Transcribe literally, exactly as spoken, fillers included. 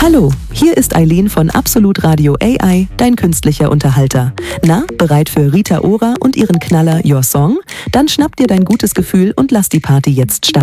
Hallo, hier ist Eileen von Absolut Radio A I, dein künstlicher Unterhalter. Na, bereit für Rita Ora und ihren Knaller Your Song? Dann schnapp dir dein gutes Gefühl und lass die Party jetzt starten.